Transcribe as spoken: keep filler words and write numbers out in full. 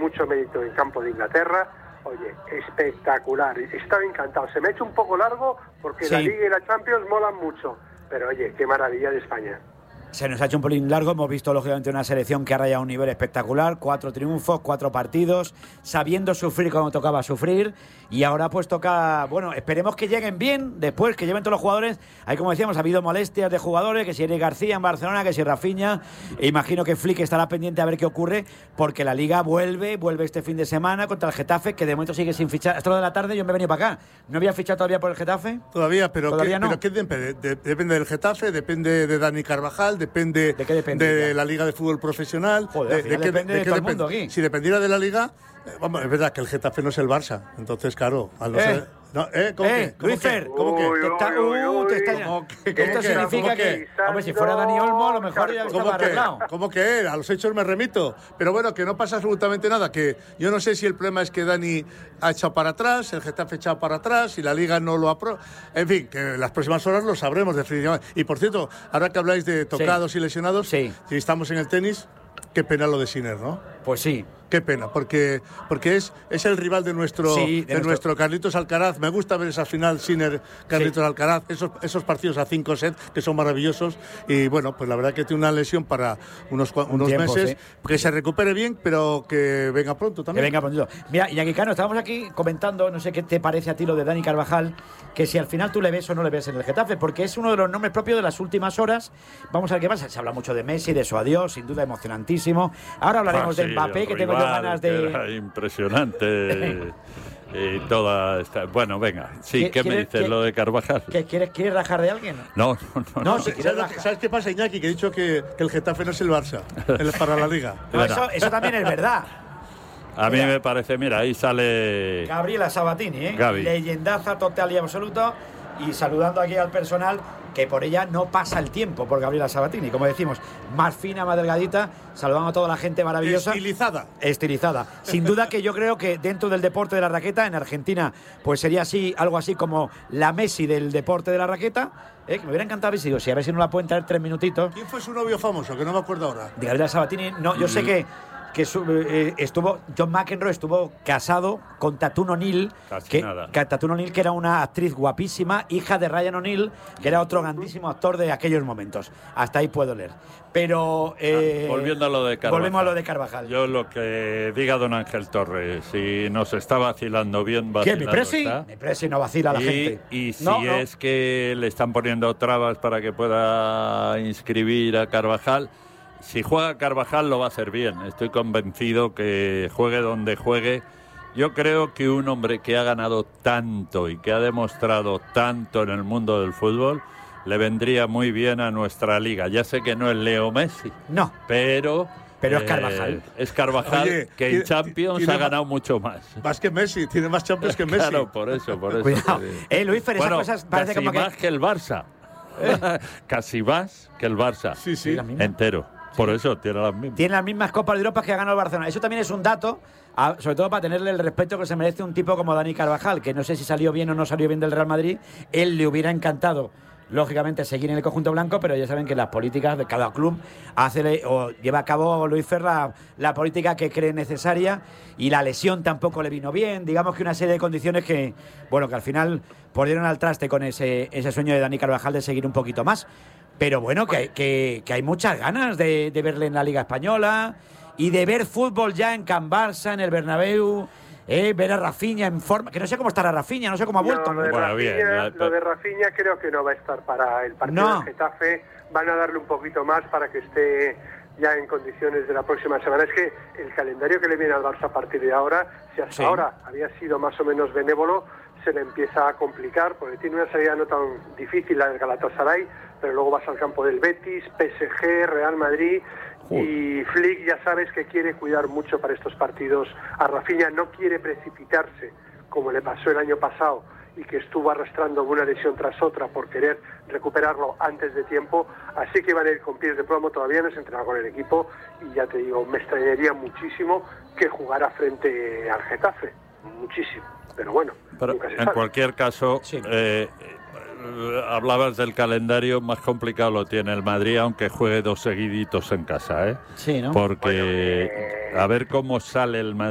mucho mérito en campo de Inglaterra. Oye, espectacular. Estaba encantado. Se me ha hecho un poco largo porque sí. La Liga y la Champions molan mucho. Pero oye, qué maravilla de España. Se nos ha hecho un pelín largo, hemos visto lógicamente una selección que ha rayado un nivel espectacular, cuatro triunfos, cuatro partidos, sabiendo sufrir como tocaba sufrir, y ahora pues toca, bueno, esperemos que lleguen bien, después que lleven todos los jugadores. Ahí, como decíamos, ha habido molestias de jugadores, que si Eric García en Barcelona, que si Rafinha, e imagino que Flick estará pendiente a ver qué ocurre, porque la Liga vuelve, vuelve este fin de semana contra el Getafe, que de momento sigue sin fichar. Hasta lo de la tarde yo me he venido para acá. ¿No había fichado todavía por el Getafe? Todavía, pero, ¿Todavía ¿qué, no? pero ¿qué depende? De, depende del Getafe, depende de Dani Carvajal, depende ¿de qué depende? De ya? La Liga de Fútbol Profesional. Joder, de, de, depende de, de, de todo el mundo aquí. Si dependiera de la Liga, eh, vamos, es verdad que el Getafe no es el Barça, entonces claro, al no eh. ser... No, ¿eh? ¿Cómo eh, que? Luisfer, ¿cómo que? ¿cómo que? Te está, uh, te está, ¿Cómo que? Esto ¿Cómo significa que? que, hombre, si fuera Dani Olmo, a lo mejor ya estaba arreglado. ¿Cómo que? A los hechos me remito. Pero bueno, que no pasa absolutamente nada. Que yo no sé si el problema es que Dani ha echado para atrás, el Getafe ha echado para atrás y la Liga no lo aprueba. En fin, que en las próximas horas lo sabremos definitivamente. Y por cierto, ahora que habláis de tocados sí. y lesionados, sí. si estamos en el tenis, qué pena lo de Sinner, ¿no? Pues sí. Qué pena, porque porque es, es el rival de nuestro sí, de, de nuestro... nuestro Carlitos Alcaraz. Me gusta ver esa final Sinner Carlitos sí. Alcaraz, esos esos partidos a cinco sets que son maravillosos. Y bueno, pues la verdad que tiene una lesión para unos unos tiempo, meses, sí. que se recupere bien, pero que venga pronto también. Que venga pronto. Mira, Iñaki Cano, estábamos aquí comentando, no sé qué te parece a ti lo de Dani Carvajal, que si al final tú le ves o no le ves en el Getafe, porque es uno de los nombres propios de las últimas horas. Vamos a ver qué pasa. Se habla mucho de Messi, de su adiós, sin duda emocionantísimo. Ahora hablaremos ah, sí, de Mbappé, que tengo yo ganas de... Impresionante. Y toda esta... Bueno, venga, sí, ¿qué me dices lo de Carvajal? ¿Qué, ¿Quieres, ¿Quieres rajar de alguien? No, no, no. no, si ¿Sabes, rajar. ¿Sabes qué pasa, Iñaki? Que he dicho que, que el Getafe no es el Barça, es para la Liga. No, eso, eso también es verdad. A mí mira, me parece, mira, ahí sale... Gabriela Sabatini, ¿eh? Gaby. Leyendaza total y absoluto. Y saludando aquí al personal, que por ella no pasa el tiempo, por Gabriela Sabatini, como decimos, más fina, más delgadita, saludando a toda la gente maravillosa. Estilizada. Estilizada. Sin duda que yo creo que dentro del deporte de la raqueta, en Argentina, pues sería así, algo así como la Messi del deporte de la raqueta, ¿eh? Que me hubiera encantado haber si a ver si no la pueden traer tres minutitos. ¿Quién fue su novio famoso? Que no me acuerdo ahora. De Gabriela Sabatini, no, yo mm. sé que que su, eh, estuvo John McEnroe estuvo casado con Tatum O'Neal, que, que Tatum O'Neal que era una actriz guapísima, hija de Ryan O'Neal, que era otro grandísimo actor de aquellos momentos. Hasta ahí puedo leer. Pero eh, ah, volviendo a lo de Carvajal. Volvemos a lo de Carvajal. Yo lo que diga don Ángel Torres, si nos está vacilando bien, vacilando ¿Qué? ¿Mi presi? está. Mi presi no vacila a la y, gente. Y si no, no. es que le están poniendo trabas para que pueda inscribir a Carvajal, si juega Carvajal lo va a hacer bien. Estoy convencido que juegue donde juegue. Yo creo que un hombre que ha ganado tanto y que ha demostrado tanto en el mundo del fútbol le vendría muy bien a nuestra liga. Ya sé que no es Leo Messi. No. Pero... Pero es Carvajal. Eh, es Carvajal. Oye, que en Champions ha ganado mucho más. Más que Messi, tiene más Champions que Messi. Claro, por eso, por eso. Cuidado. Eh, Luis, pero bueno, esas cosas parece casi como más que... que el Barça. ¿Eh? Casi más que el Barça. Sí, sí. Entero. Por eso tiene las mismas. Tiene las mismas Copas de Europa que ha ganado el Barcelona. Eso también es un dato, a, sobre todo para tenerle el respeto que se merece un tipo como Dani Carvajal, que no sé si salió bien o no salió bien del Real Madrid. Él le hubiera encantado, lógicamente, seguir en el conjunto blanco, pero ya saben que las políticas de cada club hace o lleva a cabo Luis Ferra la política que cree necesaria, y la lesión tampoco le vino bien. Digamos que una serie de condiciones que, bueno, que al final dieron al traste con ese, ese sueño de Dani Carvajal de seguir un poquito más. Pero bueno, que, que, que hay muchas ganas de, de verle en la Liga Española y de ver fútbol ya en Can Barça, en el Bernabéu, eh, ver a Rafinha en forma, que no sé cómo estará Rafinha, no sé cómo ha vuelto. No, lo, de bueno, Rafinha, bien, la... lo de Rafinha creo que no va a estar para el partido no. del Getafe. Van a darle un poquito más para que esté ya en condiciones de la próxima semana. Es que el calendario que le viene al Barça a partir de ahora, si hasta sí. ahora había sido más o menos benévolo, se le empieza a complicar, porque tiene una salida no tan difícil la del Galatasaray, pero luego vas al campo del Betis, P S G, Real Madrid, y Flick ya sabes que quiere cuidar mucho para estos partidos a Rafinha, no quiere precipitarse como le pasó el año pasado y que estuvo arrastrando una lesión tras otra por querer recuperarlo antes de tiempo, así que van a ir con pies de plomo. Todavía no se entrena con el equipo y ya te digo, me extrañaría muchísimo que jugara frente al Getafe, muchísimo, pero bueno, pero nunca se en sabe. cualquier caso, sí. eh, hablabas del calendario, más complicado lo tiene el Madrid, aunque juegue dos seguiditos en casa, ¿eh? Sí, ¿no? Porque bueno, eh... a ver cómo sale el Madrid.